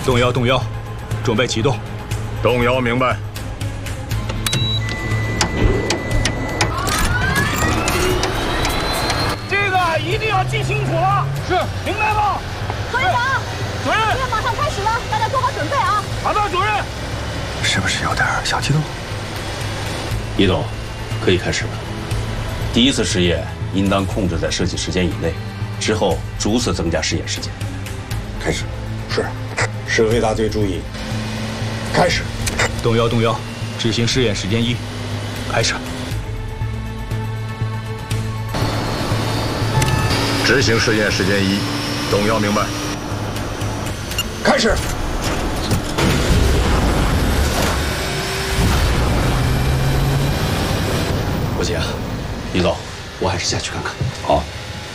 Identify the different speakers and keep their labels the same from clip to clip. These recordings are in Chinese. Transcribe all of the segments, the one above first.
Speaker 1: 动摇，动摇，准备启动。
Speaker 2: 动摇，明白。
Speaker 3: 这个一定要记清楚了。是，明白吗？
Speaker 4: 何院长，
Speaker 3: 主任，
Speaker 4: 实验马上开始了，大家做好准备啊！
Speaker 3: 好的，主任。
Speaker 5: 是不是有点小激动？
Speaker 6: 李总，可以开始了。第一次试验应当控制在设计时间以内，之后逐次增加试验时间。开始。
Speaker 7: 是，指挥大队注意，开始。
Speaker 1: 动摇，动摇，执行试验时间1，开始。
Speaker 2: 执行试验时间1，动摇，明白。
Speaker 7: 开始。
Speaker 6: 不行，李总，我还是下去看看。好。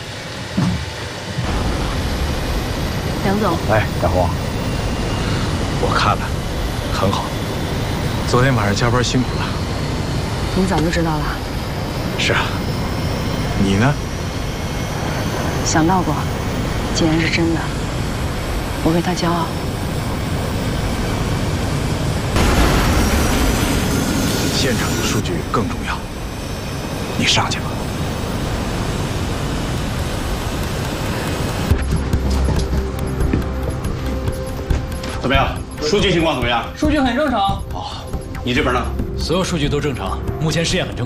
Speaker 4: 梁总，
Speaker 5: 哎，大红，我看了，很好。昨天晚上加班辛苦了。
Speaker 4: 你早就知道了？
Speaker 5: 是啊，你呢？
Speaker 4: 想到过，既然是真的，我为他骄傲。
Speaker 5: 现场的数据更重要，你上去吧。
Speaker 6: 怎么样？数据情况怎么样？
Speaker 3: 数据很正常。
Speaker 6: 哦，你这边呢？
Speaker 8: 所有数据都正常，目前试验很成功。